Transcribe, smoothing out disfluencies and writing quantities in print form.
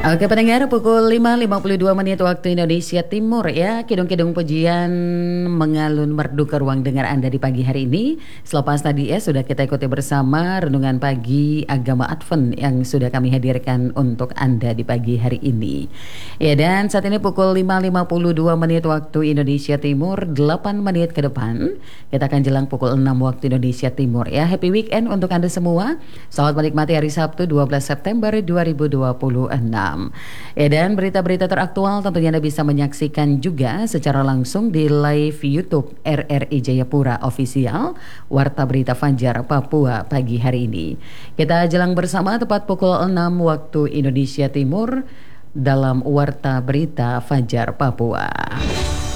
Oke pendengar, pukul 5.52 menit waktu Indonesia Timur ya. Kidung-kidung pujian mengalun merdu ke ruang dengar Anda di pagi hari ini. Selepas tadi ya sudah kita ikuti bersama renungan pagi agama Advent yang sudah kami hadirkan untuk Anda di pagi hari ini. Ya, dan saat ini pukul 5.52 menit waktu Indonesia Timur, 8 menit ke depan kita akan jelang pukul 6 waktu Indonesia Timur ya. Happy weekend untuk Anda semua. Selamat menikmati hari Sabtu 12 September 2026. Ya, dan berita-berita teraktual tentunya Anda bisa menyaksikan juga secara langsung di live YouTube RRI Jayapura Official Warta Berita Fajar Papua pagi hari ini. Kita jelang bersama tepat pukul 6 waktu Indonesia Timur dalam Warta Berita Fajar Papua.